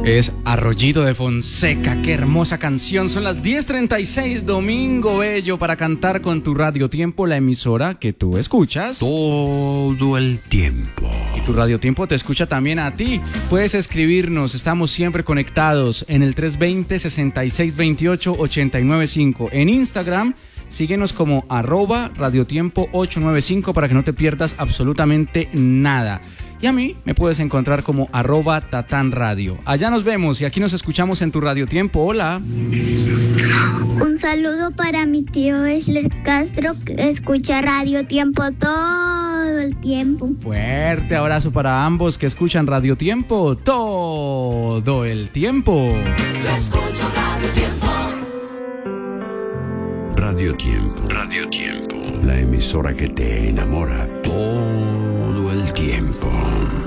Es Arroyito de Fonseca, qué hermosa canción. Son las 10:36, domingo bello para cantar con tu Radio Tiempo, la emisora que tú escuchas todo el tiempo. Y tu Radio Tiempo te escucha también a ti. Puedes escribirnos, estamos siempre conectados en el 320-6628-895. En Instagram, síguenos como @radiotiempo895 para que no te pierdas absolutamente nada. Y a mí me puedes encontrar como @tatanradio. Allá nos vemos y aquí nos escuchamos en tu Radio Tiempo. Hola. Un saludo para mi tío Esler Castro, que escucha Radio Tiempo todo el tiempo. Fuerte abrazo para ambos que escuchan Radio Tiempo todo el tiempo. Yo escucho Radio Tiempo. Radio Tiempo. Radio Tiempo. La emisora que te enamora todo el tiempo.